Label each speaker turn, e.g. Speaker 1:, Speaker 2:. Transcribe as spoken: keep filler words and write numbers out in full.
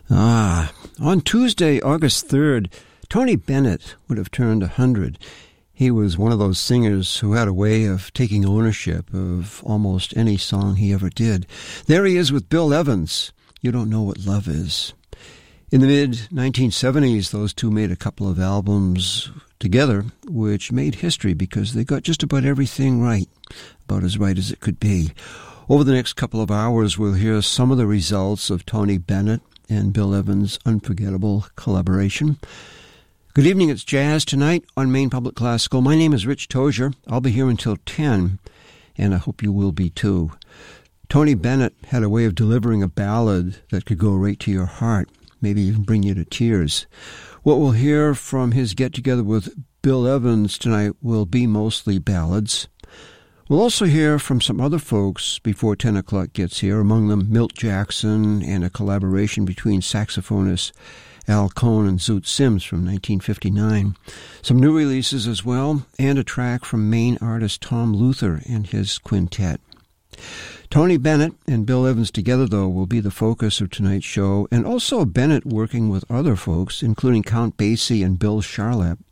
Speaker 1: Ah, on Tuesday, August third, Tony Bennett would have turned one hundred. He was one of those singers who had a way of taking ownership of almost any song he ever did. There he is with Bill Evans, You Don't Know What Love Is. In the mid nineteen seventies, those two made a couple of albums together, which made history because they got just about everything right, about as right as it could be. Over the next couple of hours, we'll hear some of the results of Tony Bennett and Bill Evans' unforgettable collaboration. Good evening, it's Jazz tonight on Maine Public Classical. My name is Rich Tozier. I'll be here until ten, and I hope you will be too. Tony Bennett had a way of delivering a ballad that could go right to your heart, maybe even bring you to tears. What we'll hear from his get-together with Bill Evans tonight will be mostly ballads. We'll also hear from some other folks before ten o'clock gets here, among them Milt Jackson and a collaboration between saxophonists Al Cohn and Zoot Sims from nineteen fifty-nine. Some new releases as well, and a track from Maine artist Tom Luther and his quintet. Tony Bennett and Bill Evans together, though, will be the focus of tonight's show, and also Bennett working with other folks, including Count Basie and Bill Charlap.